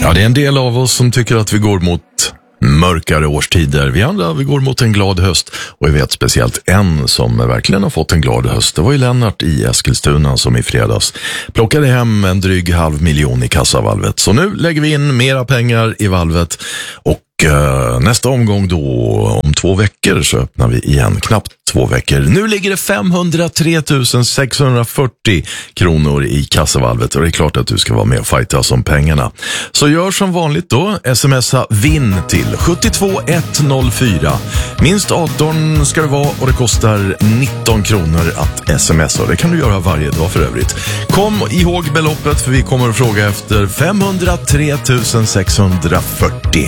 Ja, det är en del av oss som tycker att vi går mot mörkare årstider. Vi andra, vi går mot en glad höst. Och jag vet speciellt en som verkligen har fått en glad höst. Det var ju Lennart i Eskilstuna som i fredags plockade hem en dryg 500 000 i kassavalvet. Så nu lägger vi in mera pengar i valvet och nästa omgång då, om 2 veckor så öppnar vi igen, knappt 2 veckor. Nu ligger det 503 640 kronor i kassavalvet och det är klart att du ska vara med och fightas om pengarna. Så gör som vanligt då, smsa VINN till 72104. Minst 18 ska det vara och det kostar 19 kronor att smsa och det kan du göra varje dag för övrigt. Kom ihåg beloppet för vi kommer att fråga efter 503 640.